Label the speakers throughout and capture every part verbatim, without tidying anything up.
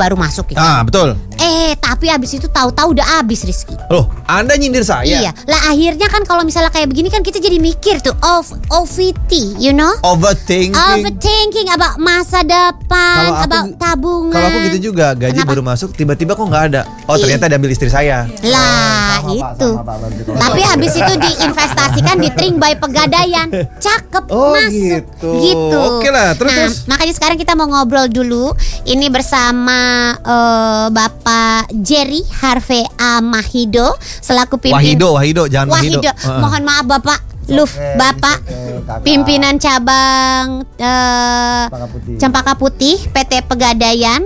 Speaker 1: baru masuk gitu.
Speaker 2: Ah, betul.
Speaker 1: Eh, tapi abis itu tahu-tahu udah abis, Rizky.
Speaker 2: Loh, Anda nyindir saya?
Speaker 1: Iya. Lah akhirnya kan kalau misalnya kayak begini kan kita jadi mikir tuh of O V T, you know?
Speaker 2: Overthinking.
Speaker 1: Overthinking about masa depan,
Speaker 2: Kalau aku-
Speaker 1: about tabungan.
Speaker 2: Kalau aku gitu juga, gaji
Speaker 1: Kenapa?
Speaker 2: baru masuk tiba-tiba kok nggak ada. Oh,
Speaker 1: Ih.
Speaker 2: ternyata diambil istri saya.
Speaker 1: Lah
Speaker 3: Sama, Pak,
Speaker 1: itu.
Speaker 3: sama, Pak, bantu kalau-
Speaker 1: Tapi habis itu diinvestasikan di Tring by Pegadaian. Cakep,
Speaker 2: Oh,
Speaker 1: masuk.
Speaker 2: gitu. Oke lah, terus,
Speaker 1: Nah,
Speaker 2: terus.
Speaker 1: makanya sekarang kita mau ngobrol dulu. Ini bersama eh, Bapak Jerry Harvey A. Mahido selaku pimpin.
Speaker 2: Wahido, Wahido, jangan Wahido.
Speaker 1: Wahido.
Speaker 2: Heeh.
Speaker 1: Mohon maaf Bapak. Luf,
Speaker 3: Oke,
Speaker 1: Bapak
Speaker 3: oke, kakak.
Speaker 1: pimpinan cabang eh,
Speaker 3: Cempaka Putih.
Speaker 1: Cempaka Putih P T Pegadaian.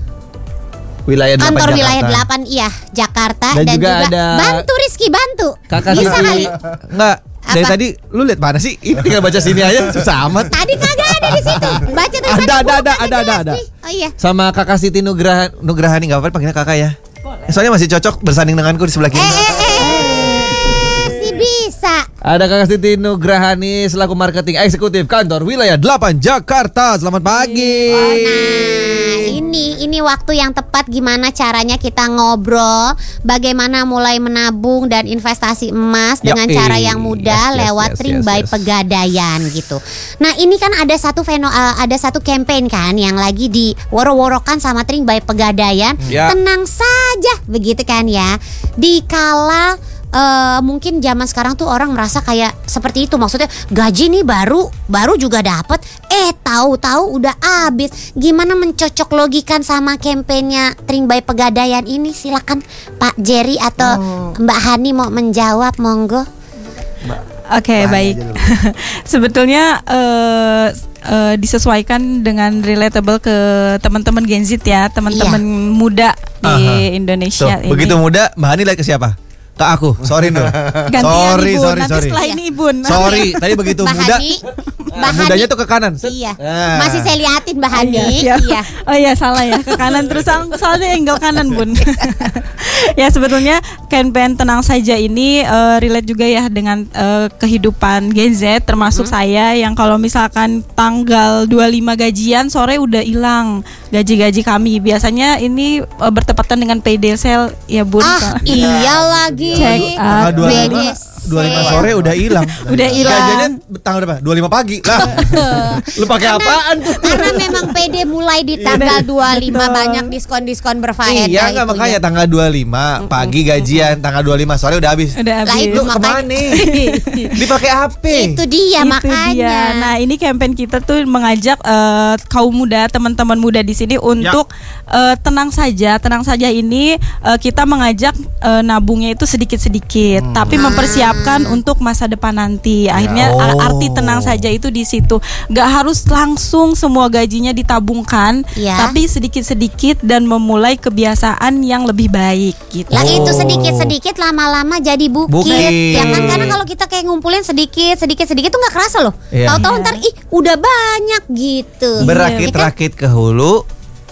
Speaker 2: Wilayah delapan
Speaker 1: Kantor
Speaker 2: Jakarta.
Speaker 1: wilayah delapan iya Jakarta
Speaker 2: Dan
Speaker 1: dan,
Speaker 2: juga
Speaker 1: juga,
Speaker 2: ada
Speaker 1: bantu Rizky bantu.
Speaker 2: Kakak
Speaker 1: Bisa
Speaker 2: Siti.
Speaker 1: kali.
Speaker 2: Enggak, dari
Speaker 1: Apa?
Speaker 2: tadi lu lihat mana sih? Ini tinggal baca sini aja susah amat.
Speaker 1: Tadi kagak ada di situ. Baca tulisannya
Speaker 2: Ada, ada,
Speaker 1: bukan
Speaker 2: ada,
Speaker 1: di
Speaker 2: ada, ada,
Speaker 1: jelas
Speaker 2: ada.
Speaker 1: nih. Oh iya.
Speaker 2: Sama Kakak Siti Nugraha, Nugrahani, enggak apa-apa panggilnya Kakak ya. Soalnya masih cocok bersanding denganku di sebelah
Speaker 1: Eh
Speaker 2: kiri.
Speaker 1: eh eh. eh. Si bisa.
Speaker 2: Ada Kakak Siti Nugrahani selaku marketing eksekutif kantor wilayah delapan Jakarta. Selamat pagi.
Speaker 1: Nah, ini ini waktu yang tepat gimana caranya kita ngobrol bagaimana mulai menabung dan investasi emas dengan
Speaker 2: Yoi.
Speaker 1: cara yang mudah
Speaker 2: Yes, yes,
Speaker 1: lewat
Speaker 2: yes,
Speaker 1: Tring
Speaker 2: yes,
Speaker 1: by
Speaker 2: yes.
Speaker 1: Pegadaian gitu. Nah, ini kan ada satu feno, uh, ada satu campaign kan yang lagi diworo-worokan sama Tring by Pegadaian.
Speaker 2: Ya.
Speaker 1: Tenang saja begitu kan ya. Dikala Uh, mungkin zaman sekarang tuh orang merasa kayak seperti itu, maksudnya gaji nih baru baru juga dapat, eh tahu-tahu udah habis. Gimana mencocok logikan sama kampanyenya Tring by Pegadaian ini? Silakan Pak Jerry atau Mbak Hani mau menjawab, monggo.
Speaker 4: Oke, baik. Sebetulnya eh, eh, disesuaikan dengan relatable ke teman-teman Gen Z ya, teman-teman muda di
Speaker 2: Aha.
Speaker 4: Indonesia
Speaker 2: Tuh,
Speaker 4: ini.
Speaker 2: begitu muda, Mbak Hani lihat ke siapa? Ke aku. Sorry Nur.
Speaker 4: Gantian
Speaker 2: sorry,
Speaker 4: Ibun.
Speaker 2: sorry,
Speaker 4: Nanti
Speaker 2: sorry.
Speaker 4: setelah ini Ibun.
Speaker 2: Sorry, tadi begitu
Speaker 1: Mbak
Speaker 2: muda.
Speaker 1: Hani,
Speaker 2: ah,
Speaker 1: Mbak
Speaker 2: mudanya
Speaker 1: Hani.
Speaker 2: tuh ke kanan. Set.
Speaker 1: Iya,
Speaker 2: Ah.
Speaker 1: masih saya liatin Mbak Hani.
Speaker 4: Iya, siap.
Speaker 1: Iya.
Speaker 4: Oh iya salah ya, ke kanan terus so- soalnya angle kanan Bun. Ya sebetulnya campaign Tenang Saja ini eh, relate juga ya dengan eh, kehidupan Gen Z termasuk saya yang kalau misalkan tanggal dua puluh lima gajian sore udah hilang gaji-gaji kami. Biasanya ini eh, bertepatan dengan payday sale ya Bun.
Speaker 1: Ah, iya lagi.
Speaker 4: Check out.
Speaker 2: Tanggal dua puluh lima,
Speaker 1: B D C.
Speaker 2: dua puluh lima sore udah hilang.
Speaker 4: Udah hilang.
Speaker 2: Gajiannya tanggal berapa? dua puluh lima pagi. Lah. Lu pakai apaan tuh?
Speaker 1: Karena memang P D mulai di tanggal dua puluh lima,
Speaker 4: Betul.
Speaker 1: banyak diskon-diskon berfaedah.
Speaker 2: Iya enggak,
Speaker 1: itunya.
Speaker 2: makanya tanggal dua puluh lima pagi gajian, tanggal dua puluh lima sore udah habis.
Speaker 4: Udah
Speaker 1: Lah,
Speaker 4: habis.
Speaker 1: itu
Speaker 2: Lu
Speaker 1: makanya-
Speaker 2: kemana nih? Dipakai H P.
Speaker 1: Itu dia
Speaker 4: Itu
Speaker 1: makanya.
Speaker 4: dia. Nah, ini campaign kita tuh mengajak eh, kaum muda, teman-teman muda di sini untuk eh, tenang saja. Tenang saja ini eh, kita mengajak eh, nabungnya itu sedikit-sedikit, tapi mempersiapkan untuk masa depan nanti. Akhirnya
Speaker 2: Oh.
Speaker 4: a- arti tenang saja itu di situ. Gak harus langsung semua gajinya ditabungkan,
Speaker 1: Ya.
Speaker 4: tapi sedikit-sedikit dan memulai kebiasaan yang lebih baik gitu.
Speaker 1: Lah itu
Speaker 2: Oh.
Speaker 1: sedikit-sedikit lama-lama jadi bukit,
Speaker 2: Bukit.
Speaker 1: ya kan? Karena kalau kita kayak ngumpulin sedikit, sedikit, sedikit tuh nggak kerasa loh.
Speaker 2: Iya.
Speaker 1: Tahu-tahu ntar ih udah banyak gitu.
Speaker 2: Berakit-rakit ke hulu,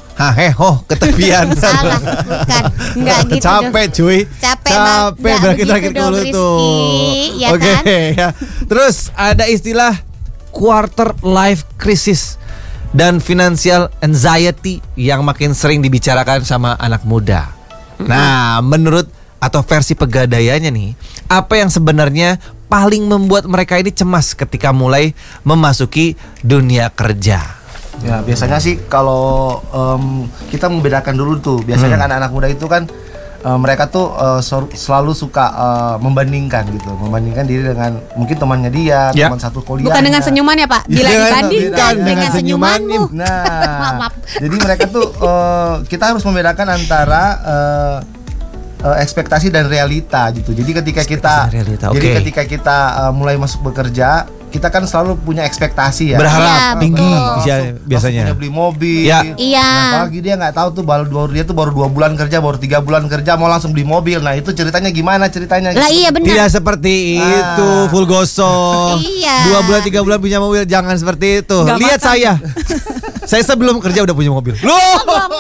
Speaker 2: haheho ke tepian.
Speaker 1: Salah, bukan. Nggak gitu.
Speaker 2: Capek cuy.
Speaker 1: Capek banget.
Speaker 2: Capek
Speaker 1: Nggak
Speaker 2: berakit-rakit ke
Speaker 1: begitu
Speaker 2: hulu
Speaker 1: dong,
Speaker 2: tuh.
Speaker 1: Rizky, ya
Speaker 2: Oke
Speaker 1: kan?
Speaker 2: ya. Terus ada istilah quarter life crisis dan financial anxiety yang makin sering dibicarakan sama anak muda. Nah, menurut atau versi Pegadaiannya nih, apa yang sebenarnya paling membuat mereka ini cemas ketika mulai memasuki dunia kerja?
Speaker 3: Ya biasanya sih kalau em, kita membedakan dulu tuh, biasanya
Speaker 2: Hmm.
Speaker 3: kan anak-anak muda itu kan eh, mereka tuh eh, sor- selalu suka eh, membandingkan gitu, membandingkan diri dengan mungkin temannya dia,
Speaker 2: Ya.
Speaker 3: teman satu kuliah.
Speaker 1: Bukan dengan senyuman ya Pak. Bila
Speaker 2: Iya,
Speaker 1: dibandingkan
Speaker 2: bukan
Speaker 1: dengan
Speaker 2: dengan
Speaker 1: senyumanmu.
Speaker 3: Nah,
Speaker 1: Maaf, maaf.
Speaker 3: jadi mereka tuh eh, kita harus membedakan antara eh, eh, ekspektasi dan realita gitu. Jadi ketika kita,
Speaker 2: Ekspektasi dan realita,
Speaker 3: jadi
Speaker 2: oke.
Speaker 3: ketika kita eh, mulai masuk bekerja, kita kan selalu punya ekspektasi ya.
Speaker 2: Berharap
Speaker 1: Iya,
Speaker 2: tinggi
Speaker 1: betul.
Speaker 2: bisa-
Speaker 3: Langsung-
Speaker 2: biasanya.
Speaker 3: langsung punya beli mobil.
Speaker 2: Ya.
Speaker 1: Iya.
Speaker 3: Nah, apalagi dia nggak tahu tuh baru dua dia tuh baru dua bulan kerja, baru tiga bulan kerja mau langsung beli mobil. Nah itu ceritanya gimana ceritanya?
Speaker 1: Lah iya benar.
Speaker 2: Tidak seperti
Speaker 3: Ah.
Speaker 2: itu, full gosong.
Speaker 1: Iya.
Speaker 2: Dua bulan tiga bulan punya mobil, jangan seperti itu.
Speaker 4: Nggak
Speaker 2: Lihat
Speaker 4: makan.
Speaker 2: saya, saya sebelum kerja udah punya mobil. Loh,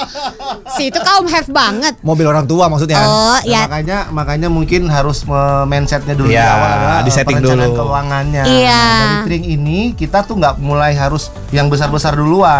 Speaker 1: Si itu kaum have banget.
Speaker 2: mobil orang tua maksudnya.
Speaker 1: Oh
Speaker 3: Nah,
Speaker 1: ya.
Speaker 3: makanya makanya mungkin harus me- mindsetnya dulu
Speaker 2: Iya,
Speaker 3: di awal adalah
Speaker 2: di
Speaker 3: eh,
Speaker 2: setting
Speaker 3: perencanaan
Speaker 2: dulu.
Speaker 3: keuangannya.
Speaker 1: Iya.
Speaker 3: Nah, dari Tring ini kita tuh nggak mulai harus yang besar-besar duluan.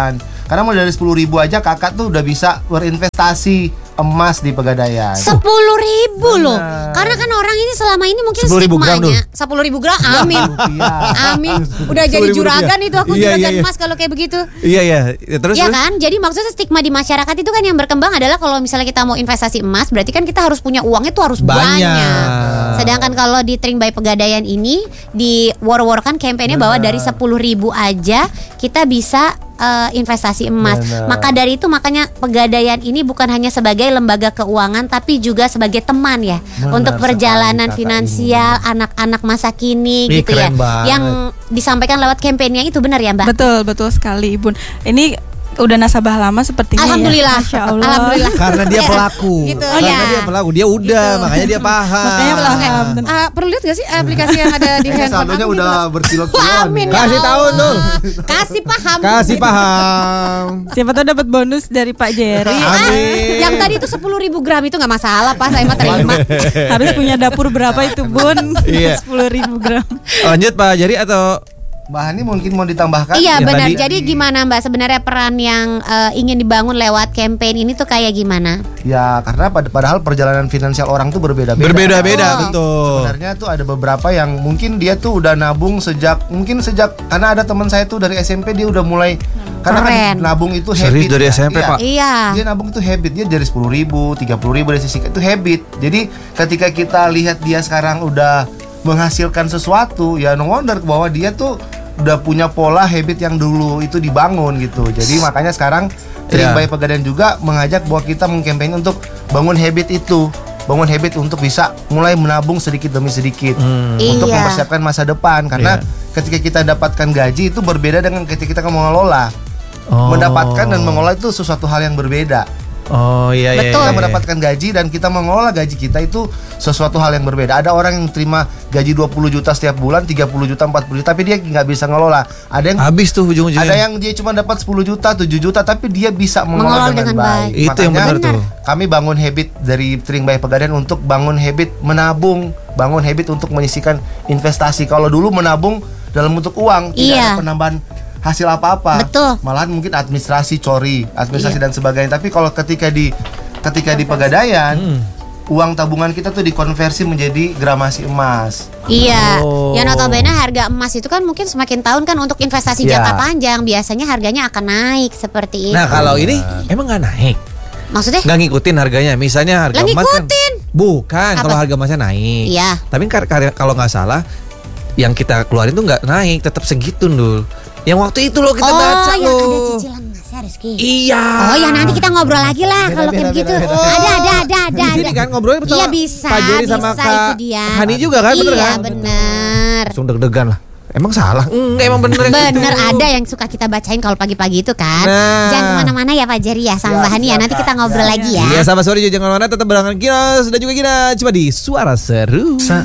Speaker 3: Karena mulai dari sepuluh ribu aja kakak tuh udah bisa berinvestasi emas di Pegadaian.
Speaker 1: Sepuluh ribu loh.
Speaker 3: Benar.
Speaker 1: Karena kan orang ini selama ini mungkin
Speaker 2: sepuluh ribu gram
Speaker 1: stigmanya sepuluh ribu gram. Amin.
Speaker 3: Rupiah.
Speaker 1: Amin. Udah jadi
Speaker 2: sepuluh ribu
Speaker 1: juragan
Speaker 2: rupiah.
Speaker 1: itu aku
Speaker 2: Iya,
Speaker 1: juragan
Speaker 2: iya, iya.
Speaker 1: emas kalau kayak begitu.
Speaker 2: Iya iya. Ya, terus
Speaker 1: Ya
Speaker 2: terus?
Speaker 1: kan, jadi maksudnya stigma di masyarakat itu kan yang berkembang adalah kalau misalnya kita mau investasi emas, berarti kan kita harus punya uangnya tuh harus banyak.
Speaker 2: Banyak.
Speaker 1: Sedangkan kalau di Tring by Pegadaian ini di war-warkan kampanye bahwa dari sepuluh ribu aja kita bisa eh, investasi emas.
Speaker 3: Benar.
Speaker 1: Maka dari itu makanya Pegadaian ini bukan hanya sebagai lembaga keuangan tapi juga sebagai teman ya
Speaker 3: Benar
Speaker 1: untuk perjalanan
Speaker 3: sekali, kakak
Speaker 1: finansial anak-anak masa kini
Speaker 2: Ih,
Speaker 1: gitu ya.
Speaker 2: keren banget.
Speaker 1: Yang disampaikan lewat kampanye itu benar ya, Mbak?
Speaker 4: Betul, betul sekali, Bun. Ini udah nasabah lama sepertinya.
Speaker 1: Alhamdulillah.
Speaker 4: Ya. Masya Allah.
Speaker 1: Alhamdulillah.
Speaker 2: Karena dia pelaku.
Speaker 1: Gitu,
Speaker 2: Karena
Speaker 1: ya.
Speaker 2: dia pelaku. Dia udah,
Speaker 1: Gitu.
Speaker 2: makanya dia paham.
Speaker 4: Makanya paham.
Speaker 1: Ah, perlu lihat gak sih aplikasi yang ada di
Speaker 3: Kayaknya
Speaker 1: handphone
Speaker 3: saldonya
Speaker 1: aku
Speaker 3: udah
Speaker 1: gitu.
Speaker 3: berkilo-kilo
Speaker 1: Amin
Speaker 3: nih.
Speaker 1: ya
Speaker 2: Kasih tahu,
Speaker 1: Allah.
Speaker 2: Nul.
Speaker 1: Kasih paham.
Speaker 2: Kasih paham.
Speaker 4: Siapa tahu dapat bonus dari Pak Jerry.
Speaker 2: Amin.
Speaker 1: Yang tadi itu sepuluh ribu gram itu nggak masalah, Pak. Saya mah terima.
Speaker 4: Harus punya dapur berapa itu, Bun?
Speaker 2: Iya.
Speaker 4: sepuluh ribu gram.
Speaker 2: Lanjut Pak Jari atau
Speaker 3: Mbak Hani mungkin mau ditambahkan?
Speaker 1: Iya
Speaker 2: Yang
Speaker 1: benar.
Speaker 2: tadi-
Speaker 1: Jadi gimana Mbak sebenarnya peran yang eh, ingin dibangun lewat campaign ini tuh kayak gimana?
Speaker 3: Ya karena pad- padahal perjalanan finansial orang tuh berbeda-beda.
Speaker 2: berbeda-beda
Speaker 1: Oh.
Speaker 2: betul.
Speaker 3: Sebenarnya tuh ada beberapa yang mungkin dia tuh udah nabung sejak mungkin sejak karena ada teman saya tuh dari S M P dia udah mulai karena
Speaker 1: Keren.
Speaker 3: kan nabung itu
Speaker 2: Serius
Speaker 3: habit.
Speaker 2: dari
Speaker 3: ya.
Speaker 2: S M P,
Speaker 3: Iya.
Speaker 2: Pak?
Speaker 1: Iya.
Speaker 3: Dia nabung itu habit, dia dari sepuluh ribu, tiga puluh ribu dari sisi itu habit. Jadi ketika kita lihat dia sekarang udah menghasilkan sesuatu, ya no wonder bahwa dia tuh udah punya pola habit yang dulu itu dibangun gitu. Jadi makanya sekarang Tring
Speaker 2: Iya.
Speaker 3: by Pegadaian juga mengajak bahwa kita mengkampanye untuk bangun habit itu, bangun habit untuk bisa mulai menabung sedikit demi sedikit untuk
Speaker 1: Iya.
Speaker 3: mempersiapkan masa depan. Karena
Speaker 2: Iya.
Speaker 3: ketika kita dapatkan gaji itu berbeda dengan ketika kita mengelola.
Speaker 2: Oh.
Speaker 3: Mendapatkan dan mengelola itu sesuatu hal yang berbeda.
Speaker 2: Oh iya iya.
Speaker 1: Betul.
Speaker 3: Kita
Speaker 2: iya.
Speaker 3: mendapatkan gaji dan kita mengelola gaji kita itu sesuatu hal yang berbeda. Ada orang yang terima gaji dua puluh juta setiap bulan, tiga puluh juta, empat puluh juta, tapi dia nggak bisa ngelola. Ada yang
Speaker 2: Habis tuh ujung-ujungnya.
Speaker 3: ada yang dia cuma dapat sepuluh juta, tujuh juta, tapi dia bisa mengelola
Speaker 1: Mengelola
Speaker 3: dengan,
Speaker 1: dengan
Speaker 3: baik.
Speaker 1: baik.
Speaker 2: Itu yang
Speaker 3: Makanya
Speaker 2: benar tuh.
Speaker 3: Kami bangun habit dari Tring by Pegadaian untuk bangun habit menabung, bangun habit untuk menyisihkan investasi. Kalau dulu menabung dalam bentuk uang, tidak
Speaker 1: Iya.
Speaker 3: ada penambahan hasil apa-apa.
Speaker 1: Betul.
Speaker 3: Malahan mungkin administrasi cori, administrasi
Speaker 1: Iya.
Speaker 3: dan sebagainya. Tapi kalau ketika di ketika di Pegadaian,
Speaker 2: Hmm.
Speaker 3: uang tabungan kita tuh dikonversi menjadi gramasi emas.
Speaker 1: Iya.
Speaker 2: Oh.
Speaker 1: Ya notabene harga emas itu kan mungkin semakin tahun kan untuk investasi
Speaker 3: Iya.
Speaker 1: jangka panjang biasanya harganya akan naik seperti itu.
Speaker 2: Nah kalau ini emang nggak naik,
Speaker 1: Maksudnya?
Speaker 2: nggak ngikutin harganya. Misalnya harga
Speaker 1: Lah,
Speaker 2: emas kan,
Speaker 1: ngikutin.
Speaker 2: bukan
Speaker 1: Apa?
Speaker 2: kalau harga emasnya naik.
Speaker 1: Iya.
Speaker 2: Tapi kar- kar- kalau nggak salah, yang kita keluarin tuh nggak naik, tetap segitu dul. Yang waktu itu loh kita
Speaker 1: Oh,
Speaker 2: baca
Speaker 1: yang
Speaker 2: loh.
Speaker 1: ada cicilan emasnya Rizky.
Speaker 2: Iya.
Speaker 1: Oh ya nanti kita ngobrol lagi lah
Speaker 3: Beda,
Speaker 1: kalau
Speaker 3: beda,
Speaker 1: kayak begitu.
Speaker 3: beda, beda.
Speaker 1: Ada ada ada ada.
Speaker 2: Di sini
Speaker 1: ada.
Speaker 2: kan ngobrolnya bersama
Speaker 1: Iya bisa.
Speaker 2: Pak Jerry sama
Speaker 1: bisa,
Speaker 2: Kak
Speaker 1: itu dia.
Speaker 2: Hani juga kan, bener
Speaker 1: iya,
Speaker 2: kan?
Speaker 1: bener.
Speaker 2: Langsung deg-degan lah. Emang salah? Enggak, emang bener yang
Speaker 1: Bener
Speaker 2: gitu.
Speaker 1: ada yang suka kita bacain kalau pagi-pagi itu kan.
Speaker 2: Nah.
Speaker 1: Jangan kemana-mana ya Pak Jerry ya sama
Speaker 3: Ya,
Speaker 1: Mbak Hani ya.
Speaker 3: siap,
Speaker 1: Nanti
Speaker 3: Kak.
Speaker 1: kita ngobrol
Speaker 3: Ya.
Speaker 1: lagi ya.
Speaker 2: Iya, sama sore juga jangan mana tetap berangan Kinos dan juga Gina. Coba di Suara Seru.